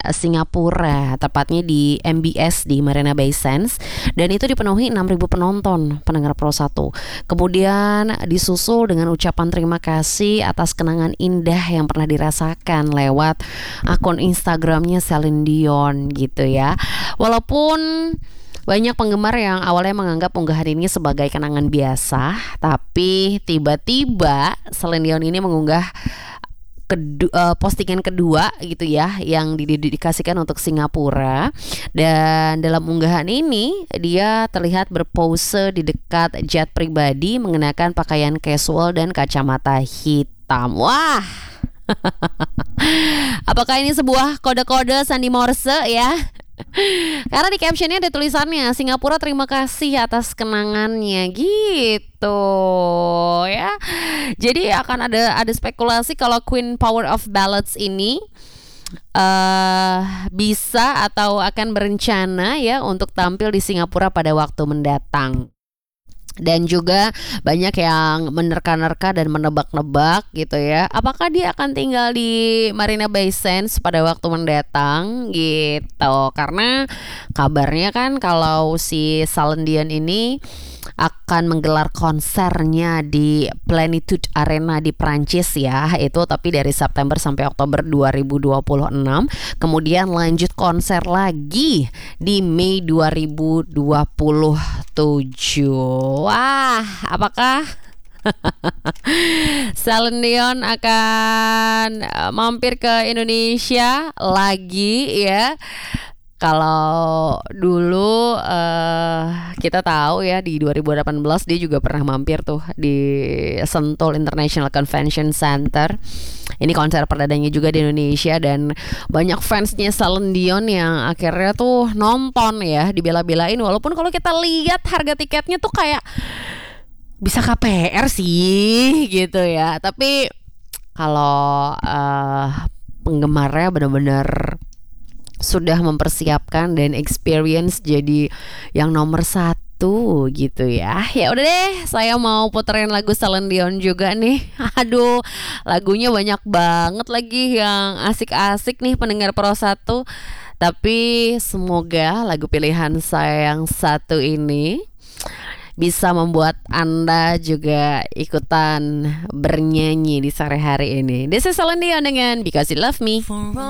Singapura, tepatnya di MBS di Marina Bay Sands, dan itu dipenuhi 6.000 penonton pendengar Pro 1. Kemudian disusul dengan ucapan terima kasih atas kenangan indah yang pernah dirasakan lewat akun Instagramnya Celine Dion gitu ya. Walaupun banyak penggemar yang awalnya menganggap unggahan ini sebagai kenangan biasa, tapi tiba-tiba Celine Dion ini mengunggah postingan kedua gitu ya, yang didedikasikan untuk Singapura. Dan dalam unggahan ini dia terlihat berpose di dekat jet pribadi mengenakan pakaian casual dan kacamata hitam. Wah. Apakah ini sebuah kode-kode sandi Morse ya? Karena di captionnya ada tulisannya, Singapura terima kasih atas kenangannya gitu ya. Jadi akan ada spekulasi kalau Queen Power of Ballads ini bisa atau akan berencana ya untuk tampil di Singapura pada waktu mendatang. Dan juga banyak yang menerka-nerka dan menebak-nebak gitu ya, apakah dia akan tinggal di Marina Bay Sands pada waktu mendatang gitu. Karena kabarnya kan kalau si Celine Dion ini akan menggelar konsernya di Plenitude Arena di Prancis ya, itu tapi dari September sampai Oktober 2026. Kemudian lanjut konser lagi di Mei 2027. Wah, apakah Celine Dion akan mampir ke Indonesia lagi ya? Kalau dulu kita tahu ya di 2018 dia juga pernah mampir tuh di Sentul International Convention Center. Ini konser perdananya juga di Indonesia, dan banyak fansnya Celine Dion yang akhirnya tuh nonton ya, dibela-belain. Walaupun kalau kita lihat harga tiketnya tuh kayak bisa KPR sih gitu ya. Tapi kalau penggemarnya benar-benar sudah mempersiapkan dan experience jadi yang nomor 1 gitu ya. Ya udah deh, saya mau puterin lagu Celine Dion juga nih. Aduh, lagunya banyak banget lagi yang asik-asik nih pendengar Pro 1. Tapi semoga lagu pilihan saya yang satu ini bisa membuat Anda juga ikutan bernyanyi di sore hari ini. This is Celine Dion dengan Because You Love Me.